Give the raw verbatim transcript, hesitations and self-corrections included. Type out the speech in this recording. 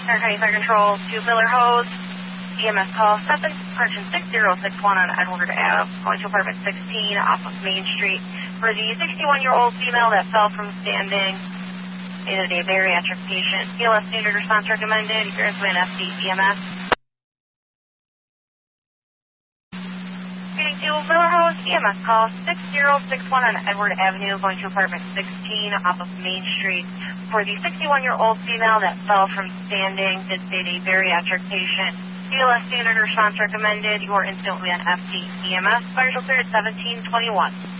Center County Fire Control to Miller Hose. E M S call seven, correction six zero six one on Edward Ave, going to apartment sixteen off of Main Street for the sixty-one-year-old female that fell from standing. It is a bariatric patient. P L S standard response recommended. You're into an F D E M S. Getting to Miller Hose, E M S call six zero six one on Edward Avenue, going to apartment sixteen off of Main Street for the sixty-one-year-old female that fell from standing. Did state a bariatric patient. P L S standard response recommended. You are instantly on F D E M S. Fire cleared at seventeen twenty-one.